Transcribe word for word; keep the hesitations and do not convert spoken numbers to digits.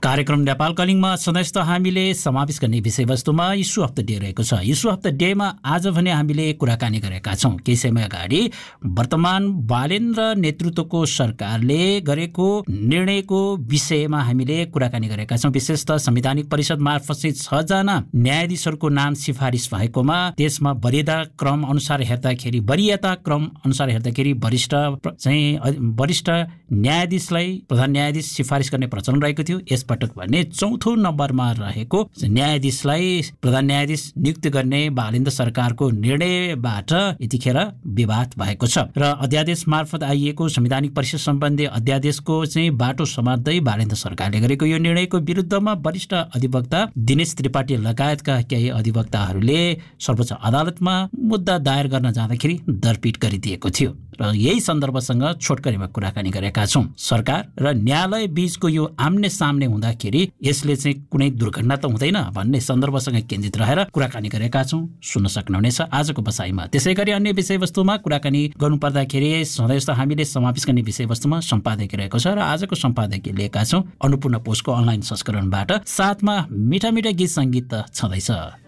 कार्यक्रम नेपाल कलिङमा सधैँ त हामीले समावेश गर्ने विषयवस्तुमा इस्यु अफ द डे रहेको छ। इस्यु अफ द डेमा आज भने हामीले कुराकानी गरेका छौँ केही समय अगाडि वर्तमान बालेन्द्र नेतृत्वको सरकारले गरेको निर्णयको विषयमा हामीले कुराकानी गरेका छौँ। विशेष त संवैधानिक परिषद मार्फत छजना न्यायाधीशहरूको नाम सिफारिस भएकोमा त्यसमा वरियता क्रम अनुसार हेर्दाखेरि वरियता क्रम अनुसार हेर्दाखेरि वरिष्ठ चाहिँ वरिष्ठ न्यायाधीशलाई प्रधान न्यायाधीश सिफारिस गर्ने प्रचलन रहेको थियो। यसपटक भने चौथो नम्बरमा रहेको न्यायाधीशलाई प्रधान न्यायाधीश नियुक्त गर्ने बालेन्द्र सरकारको निर्णयबाट यतिखेर विवाद भएको छ र अध्यादेश मार्फत आइएको संवैधानिक परिषद सम्बन्धी अध्यादेशको चाहिँ बाटो समात्दै बालेन्द्र सरकारले गरेको यो निर्णयको विरुद्धमा वरिष्ठ अधिवक्ता दिनेश त्रिपाठी लगायतका केही अधिवक्ताहरूले सर्वोच्च अदालतमा मुद्दा दायर गर्न जाँदाखेरि दरपिट गरिदिएको थियो र यही सन्दर्भसँग छोटकरीमा कुराकानी गरेका छौँ। सरकार र न्यायालय बीचको यो आम्ने सामने हुँदाखेरि यसले चाहिँ कुनै दुर्घटना त हुँदैन भन्ने सन्दर्भसँग केन्द्रित रहेर कुराकानी गरेका छौँ। सुन्न सक्नुहुनेछ आजको बसाइमा। त्यसै गरी अन्य विषयवस्तुमा कुराकानी गर्नुपर्दाखेरि सधैँ जस्तो हामीले समावेश गर्ने विषयवस्तुमा सम्पादकीय रहेको छ र आजको सम्पादकीय लिएका छौँ अन्नपूर्ण पोस्टको अनलाइन संस्करणबाट। साथमा मिठा मिठा गीत सङ्गीत त छँदैछ।